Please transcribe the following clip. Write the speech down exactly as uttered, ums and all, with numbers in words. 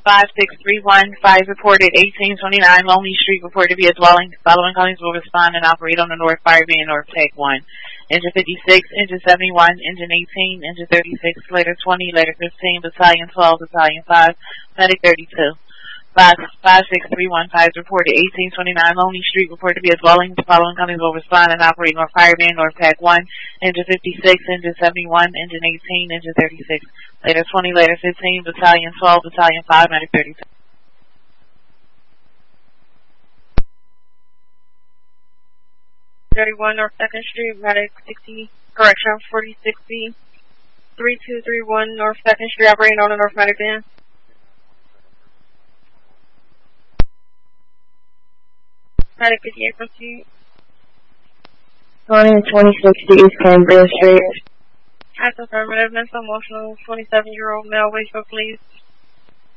five six three one, five reported eighteen twenty-nine Lonely Street, reported to be a dwelling. Following callings will respond and operate on the North Fire Van, North Tech one. Engine fifty-six, Engine seventy-one, Engine eighteen, Engine thirty-six, later twenty, later fifteen, Battalion twelve, Battalion five, Medic thirty-two. five six three one, five reported eighteen twenty-nine Lonely Street, reported to be a dwelling. The following companies will respond and operate North Fire Van, North Pack one, Engine fifty-six, Engine seventy-one, Engine eighteen, Engine thirty-six, later twenty, later fifteen, Battalion twelve, Battalion five, Medic thirty-two. thirty-one North second Street, Medic sixty, correction, forty sixty, three two three one North second Street, operating on the North Medic Van. Medic fifty-eight, proceed. twenty twenty sixty East Cambria Street. That's affirmative. Mental emotional twenty-seven year old male, wait for please.